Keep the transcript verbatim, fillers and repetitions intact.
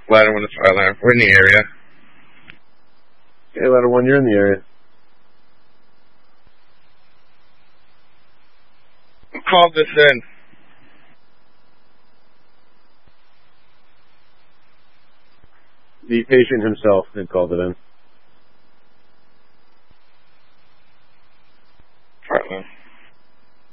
Ladder one to fire alarm. We're in the area. Okay, ladder one, you're in the area. Who called this in? The patient himself had called it in.